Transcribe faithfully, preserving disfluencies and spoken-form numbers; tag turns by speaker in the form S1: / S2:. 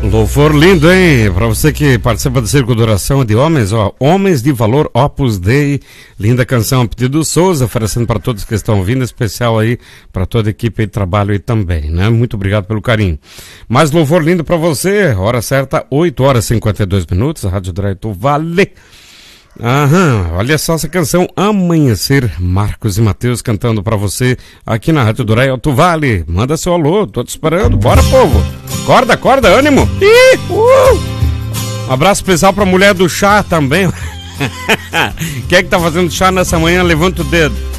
S1: Louvor lindo, hein? Pra você que participa do Círculo de Oração de Homens, ó, Homens de Valor, Opus Dei, linda canção, pedido do Souza, oferecendo para todos que estão ouvindo, especial aí para toda a equipe de trabalho aí também, né? Muito obrigado pelo carinho. Mais louvor lindo pra você, hora certa, oito horas e cinquenta e dois minutos, a Rádio Drá Tu Vale. Aham, olha só essa canção Amanhecer, Marcos e Mateus cantando pra você aqui na Rádio Drá Tu Vale. Manda seu alô, tô te esperando, bora povo, acorda, acorda, ânimo. Ih, uh! Um abraço especial pra mulher do chá também. Quem é que tá fazendo chá nessa manhã? Levanta o dedo.